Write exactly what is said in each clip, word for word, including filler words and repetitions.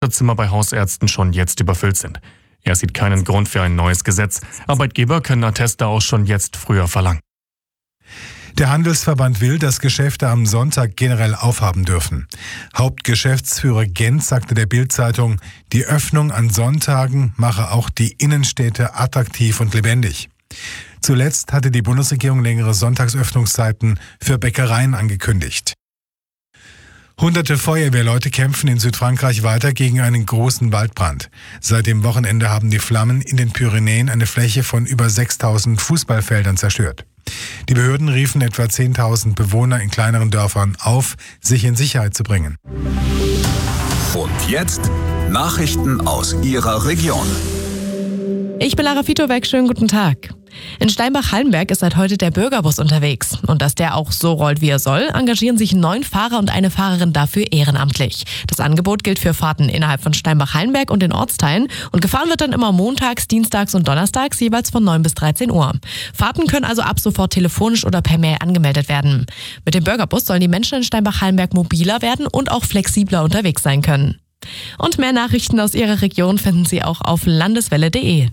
Wartezimmer bei Hausärzten schon jetzt überfüllt sind. Er sieht keinen Grund für ein neues Gesetz. Arbeitgeber können Atteste auch schon jetzt früher verlangen. Der Handelsverband will, dass Geschäfte am Sonntag generell aufhaben dürfen. Hauptgeschäftsführer Gent sagte der Bild-Zeitung, die Öffnung an Sonntagen mache auch die Innenstädte attraktiv und lebendig. Zuletzt hatte die Bundesregierung längere Sonntagsöffnungszeiten für Bäckereien angekündigt. Hunderte Feuerwehrleute kämpfen in Südfrankreich weiter gegen einen großen Waldbrand. Seit dem Wochenende haben die Flammen in den Pyrenäen eine Fläche von über sechstausend Fußballfeldern zerstört. Die Behörden riefen etwa zehntausend Bewohner in kleineren Dörfern auf, sich in Sicherheit zu bringen. Und jetzt Nachrichten aus Ihrer Region. Ich bin Lara Fitobeck, schönen guten Tag. In Steinbach-Hallenberg ist seit heute der Bürgerbus unterwegs. Und dass der auch so rollt, wie er soll, engagieren sich neun Fahrer und eine Fahrerin dafür ehrenamtlich. Das Angebot gilt für Fahrten innerhalb von Steinbach-Hallenberg und den Ortsteilen. Und gefahren wird dann immer montags, dienstags und donnerstags jeweils von neun bis dreizehn Uhr. Fahrten können also ab sofort telefonisch oder per Mail angemeldet werden. Mit dem Bürgerbus sollen die Menschen in Steinbach-Hallenberg mobiler werden und auch flexibler unterwegs sein können. Und mehr Nachrichten aus Ihrer Region finden Sie auch auf landeswelle punkt de.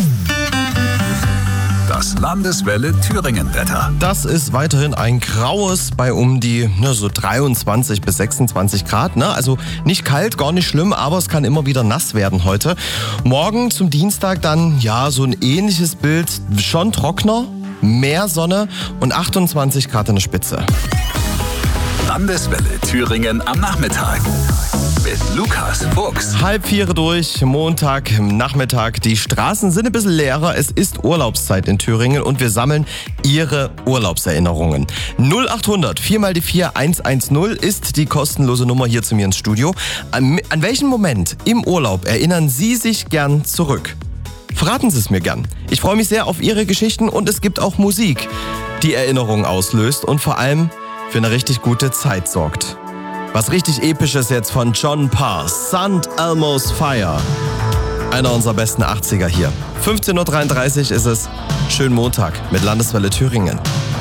Das Landeswelle Thüringen-Wetter. Das ist weiterhin ein graues bei um die ne, so dreiundzwanzig bis sechsundzwanzig Grad. Ne? Also nicht kalt, gar nicht schlimm, aber es kann immer wieder nass werden heute. Morgen zum Dienstag dann ja so ein ähnliches Bild, schon trockener, mehr Sonne und achtundzwanzig Grad in der Spitze. Landeswelle Thüringen am Nachmittag. Mit Lukas Fuchs. Halb vier durch, Montag, Nachmittag. Die Straßen sind ein bisschen leerer. Es ist Urlaubszeit in Thüringen und wir sammeln Ihre Urlaubserinnerungen. null achthundert vier mal die vier eins eins null ist die kostenlose Nummer hier zu mir ins Studio. An, an welchen Moment im Urlaub erinnern Sie sich gern zurück? Verraten Sie es mir gern. Ich freue mich sehr auf Ihre Geschichten und es gibt auch Musik, die Erinnerungen auslöst und vor allem für eine richtig gute Zeit sorgt. Was richtig Episches jetzt von John Parr, Saint Elmo's Fire. Einer unserer besten achtziger hier. fünfzehn Uhr dreiunddreißig ist es. Schönen Montag mit Landeswelle Thüringen.